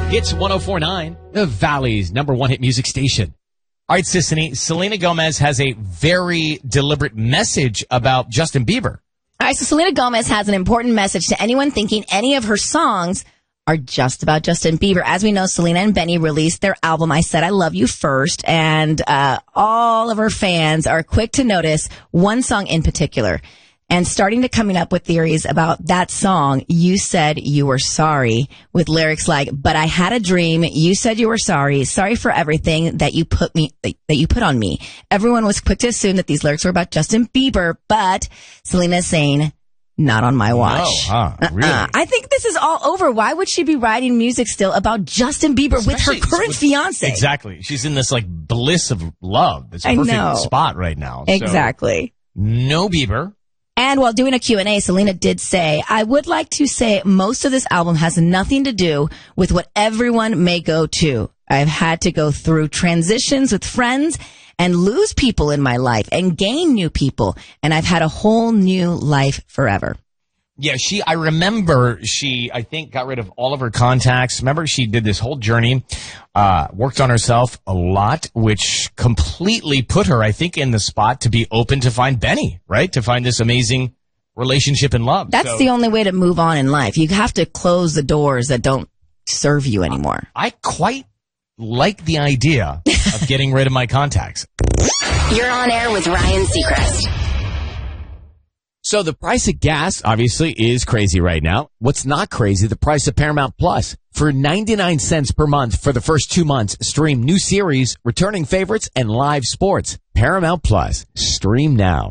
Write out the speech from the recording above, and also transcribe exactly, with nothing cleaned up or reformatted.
Hits one oh four point nine, the Valley's number one hit music station. All right, Sissany, Selena Gomez has a very deliberate message about Justin Bieber. All right, so Selena Gomez has an important message to anyone thinking any of her songs are just about Justin Bieber. As we know, Selena and Benny released their album, I Said I Love You First, and uh all of her fans are quick to notice one song in particular and starting to coming up with theories about that song, You Said You Were Sorry, with lyrics like, but I had a dream, you said you were sorry, sorry for everything that you put me, that you put on me. Everyone was quick to assume that these lyrics were about Justin Bieber, but Selena is saying, not on my watch. No, huh? Really? Uh-uh. I think this is all over. Why would she be writing music still about Justin Bieber Especially with her current with, fiance? Exactly. She's in this like bliss of love. This I perfect know. spot right now. Exactly. So, no Bieber. And while doing a Q and A, Selena did say, I would like to say most of this album has nothing to do with what everyone may go to. I've had to go through transitions with friends and lose people in my life and gain new people. And I've had a whole new life forever. Yeah, she, I remember she, I think, got rid of all of her contacts. Remember, she did this whole journey, uh, worked on herself a lot, which completely put her, I think, in the spot to be open to find Benny, right? To find this amazing relationship and love. That's so, the only way to move on in life. You have to close the doors that don't serve you anymore. I quite like the idea of getting rid of my contacts. You're on air with Ryan Seacrest. So the price of gas, obviously, is crazy right now. What's not crazy, the price of Paramount Plus. For ninety-nine cents per month for the first two months, stream new series, returning favorites, and live sports. Paramount Plus. Stream now.